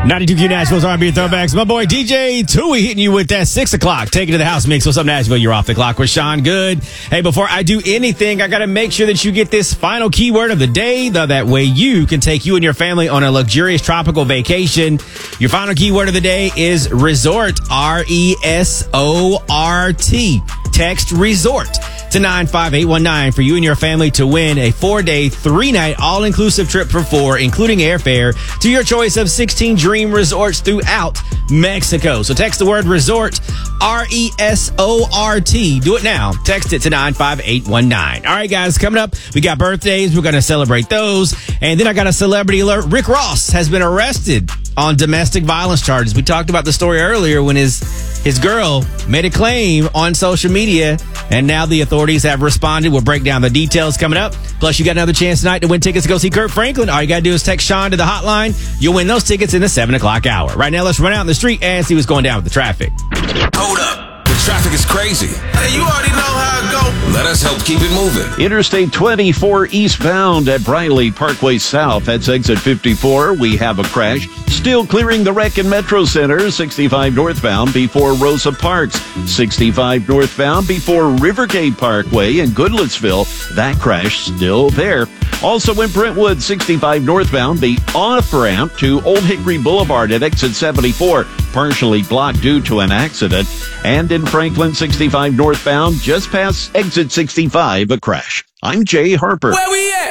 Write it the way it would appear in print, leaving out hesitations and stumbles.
92Q Nashville's R&B Throwbacks. My boy DJ Tui hitting you with that 6 o'clock. Take it to the house mix. What's up, Nashville? You're off the clock with Sean Good. Hey, before I do anything, I got to make sure that you get this final keyword of the day. That way you can take you and your family on a luxurious tropical vacation. Your final keyword of the day is resort. RESORT. Text resort to 95819 for you and your family to win a 4-day, 3-night, all-inclusive trip for 4, including airfare, to your choice of 16 dream resorts throughout Mexico. So text the word resort, RESORT. Do it now. Text it to 95819. All right, guys, coming up, we got birthdays. We're going to celebrate those. And then I got a celebrity alert. Rick Ross has been arrested on domestic violence charges. We talked about the story earlier when his girl made a claim on social media, and now the authorities have responded. We'll break down the details coming up. Plus, you got another chance tonight to win tickets to go see Kirk Franklin. All you got to do is text Sean to the hotline. You'll win those tickets in the 7 o'clock hour. Right now, let's run out in the street and see what's going down with the traffic. Hold up. The traffic is crazy. Hey, you already know how it go. Let us help keep it moving. Interstate 24 eastbound at Briley Parkway South. That's exit 54. We have a crash. Still clearing the wreck in Metro Center. 65 northbound before Rosa Parks. 65 northbound before Rivergate Parkway in Goodlettsville. That crash still there. Also in Brentwood, 65 northbound, the off-ramp to Old Hickory Boulevard at exit 74, partially blocked due to an accident. And in Franklin, 65 northbound, just past exit 65, a crash. I'm Jay Harper. Where we at?